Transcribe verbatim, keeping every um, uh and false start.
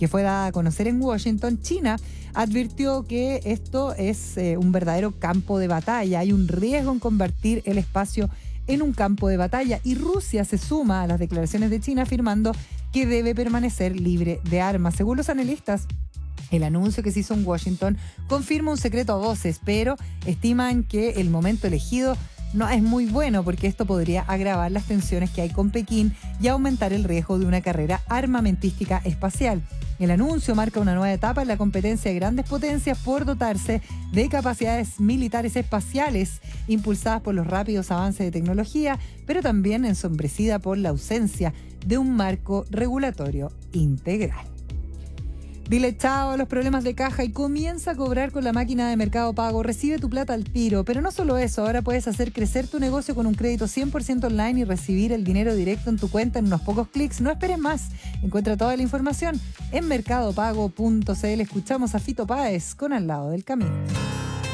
que fue dada a conocer en Washington, China advirtió que esto es eh, un verdadero campo de batalla. Hay un riesgo en convertir el espacio en un campo de batalla y Rusia se suma a las declaraciones de China afirmando que debe permanecer libre de armas. Según los analistas, el anuncio que se hizo en Washington confirma un secreto a voces, pero estiman que el momento elegido no es muy bueno porque esto podría agravar las tensiones que hay con Pekín y aumentar el riesgo de una carrera armamentística espacial. El anuncio marca una nueva etapa en la competencia de grandes potencias por dotarse de capacidades militares espaciales impulsadas por los rápidos avances de tecnología, pero también ensombrecida por la ausencia de un marco regulatorio integral. Dile chao a los problemas de caja y comienza a cobrar con la máquina de Mercado Pago. Recibe tu plata al tiro. Pero no solo eso, ahora puedes hacer crecer tu negocio con un crédito cien por ciento online y recibir el dinero directo en tu cuenta en unos pocos clics. No esperes más. Encuentra toda la información en mercado pago punto c l. Escuchamos a Fito Páez con Al lado del camino.